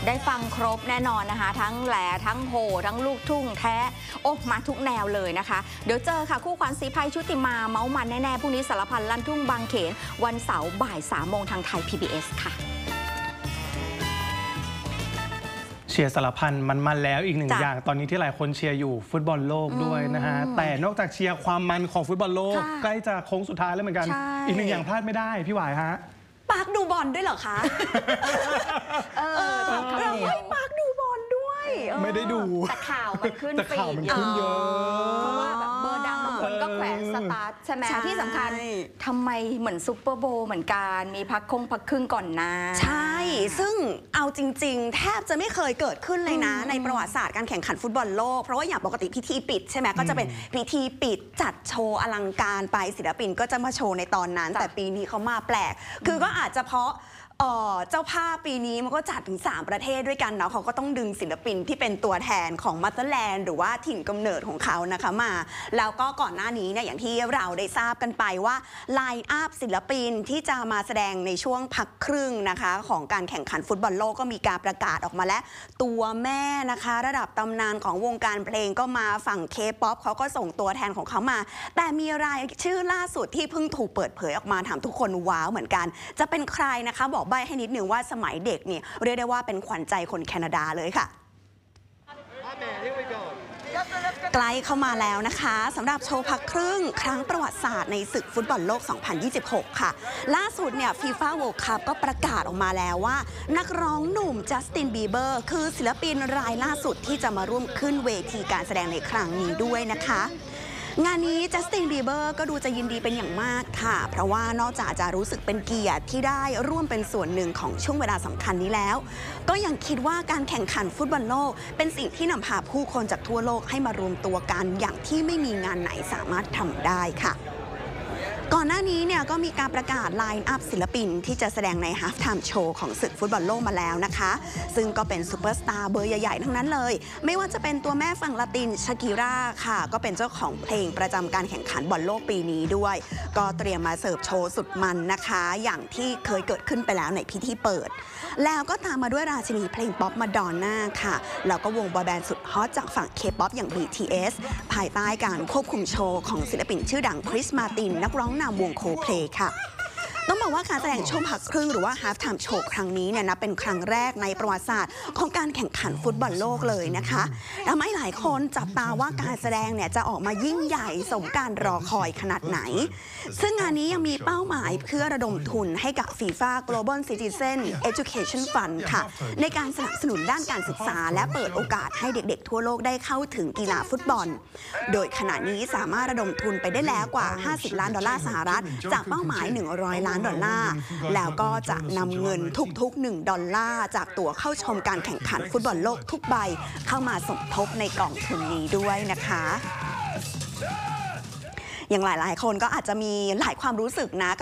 ได้ฟังครบแน่นอนนะคะทั้งแหล่ทั้งโหทั้งลูกทุ่งแท้โอ้มาทุกแนวเลยนะคะเดี๋ยวเจอค่ะคู่ขวัญศรีไพชุติมาเมามันแน่ๆพรุ่งนี้สารพันลั่นทุ่งบางเขนวันเสาร์บ่าย 3 โมงทางไทย PBS ค่ะเชียร์สารพันมันแล้วอีกหนึ่งอย่างตอนนี้ที่หลายคนเชียร์อยู่ฟุตบอลโลกด้วยนะฮะแต่นอกจากเชียร์ความมันของฟุตบอลโลกใกล้จะโค้งสุดท้ายแล้วเหมือนกันอีกหนึ่งอย่างพลาดไม่ได้พี่หวายฮะปาร์คดูบอลด้วยเหรอคะเราให้ปาร์คดูบอลด้วยไม่ได้ดูแต่ข่าวมันขึ้นฟีดเยอะเพราะว่าแบบเบอร์ดังบางคนก็แขวนสตาร์ทใช่ไหมที่สำคัญทำไมเหมือนซุปเปอร์โบว์เหมือนกันมีพักครึ่งก่อนนะใช่ซึ่งเอาจริงๆแทบจะไม่เคยเกิดขึ้นเลยนะในประวัติศาสตร์การแข่งขันฟุตบอลโลกเพราะว่าอย่างปกติพิธีปิดใช่ไหมก็จะเป็นพิธีปิดจัดโชว์อลังการไปศิลปินก็จะมาโชว์ในตอนนั้นแต่ปีนี้เขามาแปลกคือก็อาจจะเพราะเจ้าภาพปีนี้มันก็จัดถึง3ประเทศด้วยกันเนาะเขาก็ต้องดึงศิลปินที่เป็นตัวแทนของมัตเตอร์แลนด์หรือว่าถิ่นกำเนิดของเขานะคะมาแล้วก็ก่อนหน้านี้เนี่ยอย่างที่เราได้ทราบกันไปว่าไลน์อัพศิลปินที่จะมาแสดงในช่วงพักครึ่งนะคะของการแข่งขันฟุตบอลโลกก็มีการประกาศออกมาแล้วตัวแม่นะคะระดับตำนานของวงการเพลงก็มาฝั่งเคป๊อปเขาก็ส่งตัวแทนของเขามาแต่มีรายชื่อล่าสุดที่เพิ่งถูกเปิดเผยออกมาทำทุกคนว้าวเหมือนกันจะเป็นใครนะคะบอกใบ้ให้นิดนึงว่าสมัยเด็กเนี่ยเรียกได้ว่าเป็นขวัญใจคนแคนาดาเลยค่ะใกล้เข้ามาแล้วนะคะสำหรับโชว์พักครึ่งครั้งประวัติศาสตร์ในศึกฟุตบอลโลก 2026 ค่ะล่าสุดเนี่ย FIFA World Cup ก็ประกาศออกมาแล้วว่านักร้องหนุ่มจัสตินบีเบอร์คือศิลปินรายล่าสุดที่จะมาร่วมขึ้นเวทีการแสดงในครั้งนี้ด้วยนะคะงานนี้จัสตินบีเบอร์ก็ดูจะยินดีเป็นอย่างมากค่ะเพราะว่านอกจากจะรู้สึกเป็นเกียรติที่ได้ร่วมเป็นส่วนหนึ่งของช่วงเวลาสำคัญนี้แล้วก็ยังคิดว่าการแข่งขันฟุตบอลโลกเป็นสิ่งที่นำพาผู้คนจากทั่วโลกให้มารวมตัวกันอย่างที่ไม่มีงานไหนสามารถทำได้ค่ะก่อนหน้านี้เนี่ยก็มีการประกาศไลน์อัพศิลปินที่จะแสดงในฮาล์ฟไทม์โชว์ของศึกฟุตบอลโลกมาแล้วนะคะซึ่งก็เป็นซูเปอร์สตาร์เบอร์ใหญ่ๆทั้งนั้นเลยไม่ว่าจะเป็นตัวแม่ฝั่งละตินชากิร่าค่ะก็เป็นเจ้าของเพลงประจำการแข่งขันบอลโลกปีนี้ด้วยก็เตรียมมาเสิร์ฟโชว์สุดมันนะคะอย่างที่เคยเกิดขึ้นไปแล้วในพิธีเปิดแล้วก็ตามมาด้วยราชินีเพลงป๊อปมาดอนน่าค่ะแล้วก็วงบอยแบนด์สุดฮอตจากฝั่งเคป๊อปอย่าง BTS ภายใต้การควบคุมโชว์ของศิลปินชื่อดังคริสมาตินนักร้องนำวงโคเพลย์ค่ะต้องบอกว่าการแสดงช่วงพักครึ่งหรือว่า Half Time Show ครั้งนี้เนี่ยนะเป็นครั้งแรกในประวัติศาสตร์ของการแข่งขันฟุตบอลโลกเลยนะคะทำให้หลายคนจับตาว่าการแสดงเนี่ยจะออกมายิ่งใหญ่สมการรอคอยขนาดไหนซึ่งงานนี้ยังมีเป้าหมายเพื่อระดมทุนให้กับ FIFA Global Citizen Education Fund ค่ะในการสนับสนุนด้านการศึกษาและเปิดโอกาสให้เด็กๆทั่วโลกได้เข้าถึงกีฬาฟุตบอลโดยขณะนี้สามารถระดมทุนไปได้แล้วกว่า$50 ล้านจากเป้าหมาย$100 ล้านแล้วก็จะนำเงินทุกๆ$1จากตั๋วเข้าชมการแข่งขันฟุตบอลโลกทุกใบเข้ามาสมทบในกองทุนนี้ด้วยนะคะอย่างหลายๆคนก็อาจจะมีหลายความรู้สึกนะ